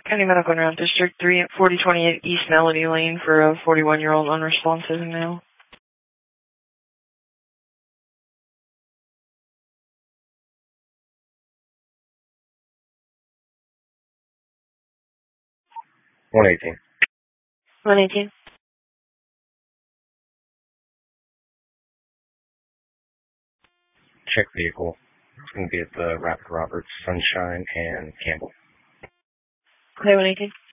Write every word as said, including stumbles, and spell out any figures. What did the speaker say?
County Medical Ground District three at forty twenty-eight East Melody Lane for a forty-one-year-old unresponsive male. one eighteen. one eighteen. Check vehicle. It's going to be at the Rapid Roberts, Sunshine, and Campbell. Okay, one eighteen.